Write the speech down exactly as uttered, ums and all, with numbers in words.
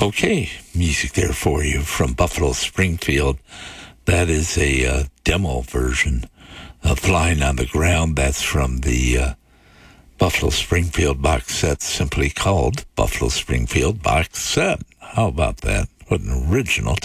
Okay, music there for you from Buffalo Springfield. That is a uh, demo version of Flying on the Ground. That's from the uh, Buffalo Springfield box set, simply called Buffalo Springfield Box Set. How about that? What an original